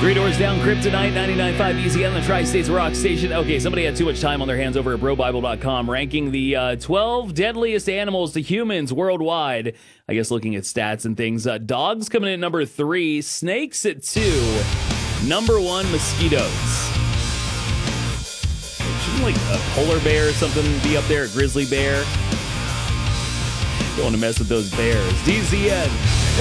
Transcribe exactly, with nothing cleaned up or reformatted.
Three Doors Down, Kryptonite, ninety-nine point five E Z on the Tri-States Rock Station. Okay, somebody had too much time on their hands over at bro bible dot com ranking the uh, twelve deadliest animals to humans worldwide. I guess looking at stats and things. Uh, dogs coming in at number three, snakes at two, number one, mosquitoes. Shouldn't like a polar bear or something be up there, a grizzly bear? Don't want to mess with those bears. D Z N.